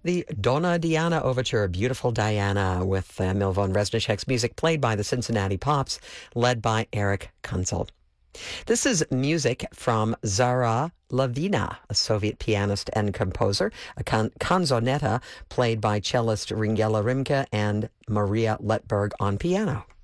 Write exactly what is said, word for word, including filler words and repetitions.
the Donna Diana Overture, Beautiful Diana, with uh, Emil von Reznicek's music played by the Cincinnati Pops, led by Eric Kunzel. This is music from Zara Lavina, a Soviet pianist and composer, a can- canzonetta played by cellist Ringela Rimke and Maria Letberg on piano.